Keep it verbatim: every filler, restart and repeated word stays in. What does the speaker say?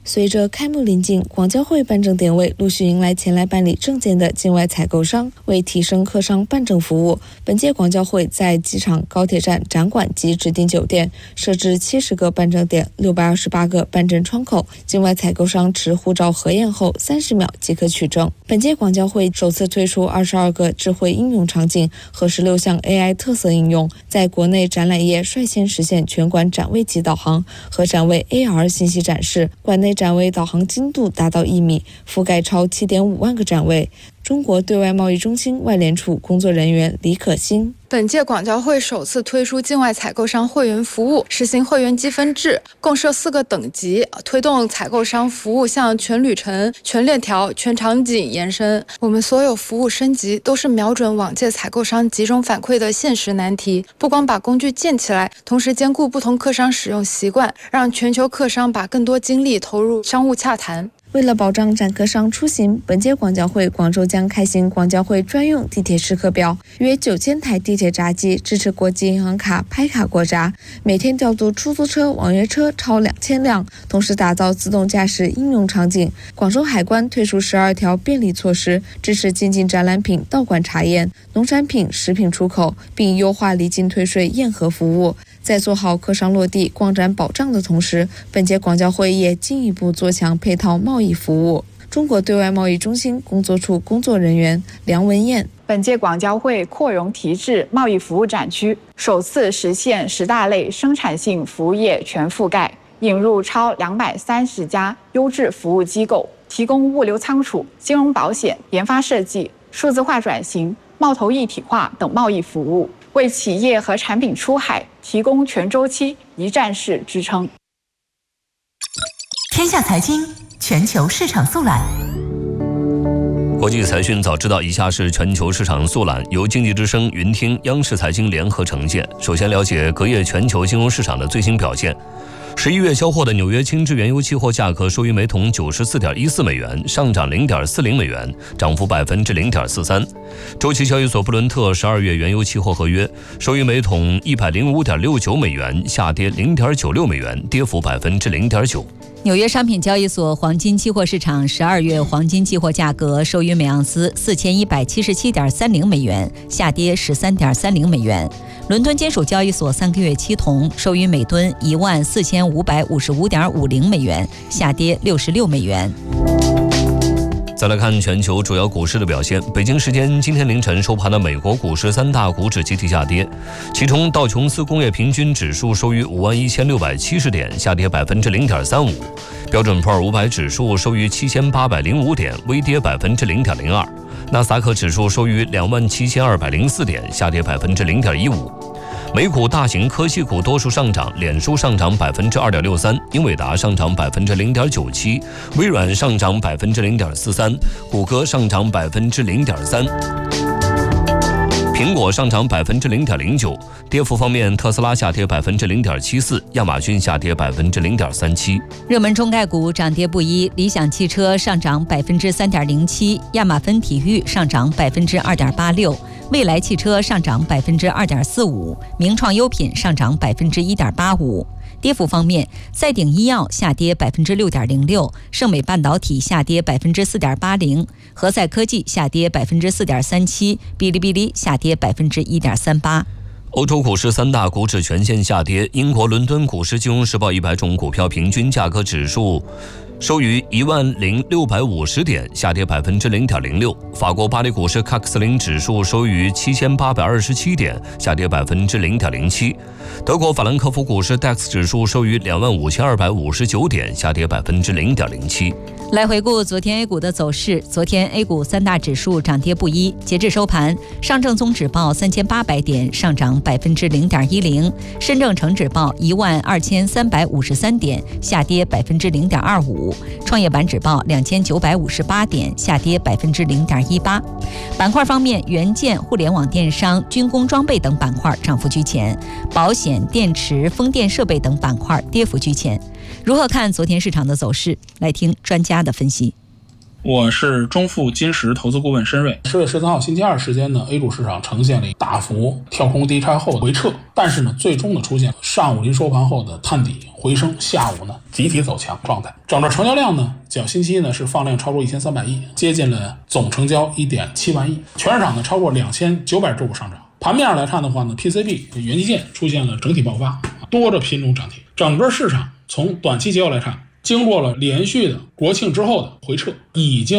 随着开幕临近，广交会办证点位陆续迎来前来办理证件的境外采购商。为提升客商办证服务，本届广交会在机场、高铁站、展馆及指定酒店设置七十个办证点、六百二十八个办证窗口，境外采购商持护照核验后三十秒即可取证。本届广交会首次推出二十二个智慧应用场景和十六项 A I 特色应用，在国内展览业率先实现全馆展位级导航和展位 A R 信息展示，馆内展位导航精度达到一米，覆盖超 七点五万个展位。中国对外贸易中心外联处工作人员李可欣， 本届广交会首次推出境外采购商会员服务，实行会员积分制，共设四个等级，推动采购商服务向全旅程、全链条、全场景延伸。我们所有服务升级都是瞄准往届采购商集中反馈的现实难题，不光把工具建起来，同时兼顾不同客商使用习惯，让全球客商把更多精力投入商务洽谈。 为了保障展客商出行，本届广交会广州将开行广交会专用地铁时刻表，约九千台地铁闸机支持国际银行卡拍卡过闸，每天调度出租车、网约车超两千辆，同时打造自动驾驶应用场景。广州海关推出十二条便利措施，支持进境展览品到馆查验、农产品、食品出口，并优化离境退税验核服务。在做好客商落地、逛展保障的同时，本届广交会也进一步做强配套贸易服务。中国对外贸易中心工作处工作人员梁文燕， 本届广交会扩容提质贸易服务展区，首次实现十大类生产性服务业全覆盖，引入超两百三十家优质服务机构，提供物流仓储、金融保险、研发设计、数字化转型、贸投一体化等贸易服务，为企业和产品出海提供全周期一站式支撑。 天下财经全球市场速览。 国际财讯早知道，以下是全球市场速览，由经济之声、云听、央视财经联合呈现。首先了解隔夜全球金融市场的最新表现。十一月销货的纽约轻质原油期货价格收于每桶九十四点一四美元，上涨零点四零美元，涨幅百分之零点四三。周期交易所布伦特十二月原油期货合约收于每桶一百零五点六九美元，下跌零点九六美元，跌幅百分之零点九。 纽约商品交易所黄金期货市场十二月黄金期货价格收于每盎司四千一百七十七点三零美元，下跌十三点三零美元。伦敦金属交易所三个月期铜收于每吨一万四千五百五十五点五零美元，下跌六十六美元。 再来看全球主要股市的表现。北京时间今天凌晨收盘的美国股市三大股指集体下跌，其中道琼斯工业平均指数收于五万一千六百七十点，下跌百分之零点三五；标准普尔五百指数收于七千八百零五点，微跌百分之零点零二；纳斯达克指数收于两万七千二百零四点，下跌百分之零点一五。美股大型科技股多数上涨，脸书上涨百分之二点六三，英伟达上涨百分之零点九七，微软上涨百分之零点四三，谷歌上涨百分之零点三。苹果上涨百分之零点零九，跌幅方面，特斯拉下跌百分之零点七四，亚马逊下跌百分之零点三七。 热门中概股涨跌不一，理想汽车上涨百分之三点零七，亚马芬体育上涨百分之二点八六，蔚来汽车上涨百分之二点四五，名创优品上涨百分之一点八五。跌幅方面，赛鼎医药下跌百分之六点零六，盛美半导体下跌百分之四点八零，和赛科技下跌百分之四点三七，哔哩哔哩下跌百分之一点三八。 欧洲股市三大股指全线下跌，英国伦敦股市金融时报一百种股票平均价格指数收于一万零六百五十点，下跌百分之零点零六。法国巴黎股市喀克斯林指数收于七千八百二十七点，下跌百分之零点零七。德国法兰克福股市 D A X 指数收于两万五千二百五十九点，下跌百分之零点零七。 来回顾昨天 A 股的走势，昨天 A 股三大指数涨跌不一，截至收盘，上证综指报三千八百点，上涨百分之零点一零；深证成指报一万二千三百五十三点，下跌百分之零点二五；创业板指报两千九百五十八点，下跌百分之零点一八。板块方面，元件、互联网电商、军工装备等板块涨幅居前，保险、电池、风电设备等板块跌幅居前。如何看昨天市场的走势？来听专家的分析。 我是中富金石投资顾问申瑞。 十月十三号星期二时间呢 ，A 股市场呈现了大幅跳空低开后的回撤，但是呢，最终呢出现上午临收盘后的探底回升，下午呢集体走强状态。整个成交量呢，较星期一呢是放量超过一千三百亿，接近了总成交一点七万亿，全市场呢超过两千九百只股上涨。盘面上来看的话呢 ，P C B 元器件出现了整体爆发，多个品种涨停。整个市场从短期结构来看，经过了连续的国庆之后的回撤，已经